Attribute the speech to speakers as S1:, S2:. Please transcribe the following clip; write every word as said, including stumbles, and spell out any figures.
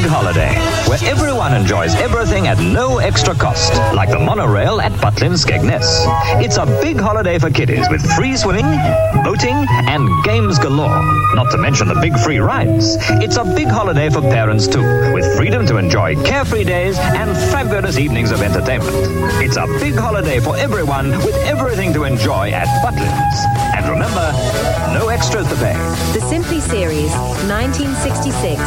S1: holiday, where everyone enjoys everything at no extra cost, like the monorail at Butlin Skegness. It's a big holiday for kiddies with free swimming, boating, and games galore. Not to mention the big free rides. It's a big holiday for parents too, with freedom to enjoy carefree days and fabulous evenings of entertainment. It's a big holiday for everyone with everything to enjoy at Butlins. And remember, no extras to pay.
S2: The Simply Series, nineteen sixty-six.